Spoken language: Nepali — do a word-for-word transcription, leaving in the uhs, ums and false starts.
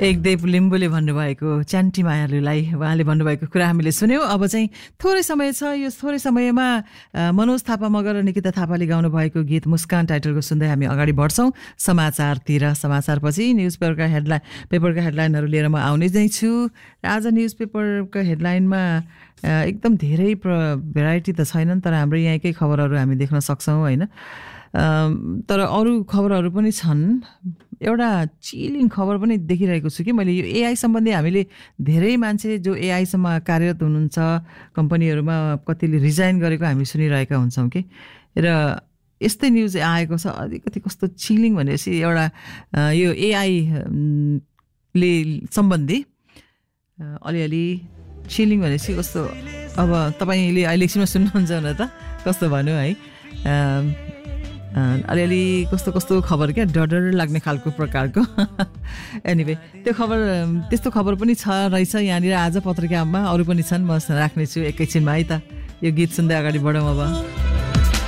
एकदेव लिम्बुले भन्नुभएको च्यान्टी मायालुलाई उहाँले भन्नुभएको कुरा हामीले सुन्यौँ। अब चाहिँ थोरै समय छ, यो थोरै समयमा मनोज थापा मगर र निकिता थापाले गाउनु भएको गीत मुस्कान टाइटलको सुन्दै हामी अगाडि बढ्छौँ समाचारतिर। समाचारपछि न्युज पेपरका हेडलाइन पेपरका हेडलाइनहरू लिएर म आउने नै छु। आज न्युज पेपरको हेडलाइनमा एकदम धेरै भेराइटी त छैनन्, तर हाम्रो यहीँकै खबरहरू हामी देख्न सक्छौँ होइन। तर अरू खबरहरू पनि छन्। एउटा चिलिङ खबर पनि देखिरहेको छु कि मैले, यो एआई सम्बन्धी हामीले धेरै मान्छे जो एआईसम्म कार्यरत हुनुहुन्छ कम्पनीहरूमा कतिले रिजाइन गरेको हामी सुनिरहेका हुन्छौँ कि, र यस्तै न्युज आएको छ अलिकति कस्तो चिलिङ भनेपछि एउटा यो एआईले सम्बन्धी अलिअलि चिलिङ भनेपछि कस्तो। अब तपाईँले अहिले एकछिनमा सुन्नुहुन्छ न त कस्तो भन्यो है, अलिअलि कस्तो कस्तो खबर क्या, डर डर लाग्ने खालको प्रकारको। एनिवे त्यो खबर त्यस्तो खबर पनि छ रहेछ यहाँनिर आज पत्रिकामा, अरू पनि छन्, म राख्नेछु एकैछिनमा है त। यो गीत सुन्दै अगाडि बढौँ अब।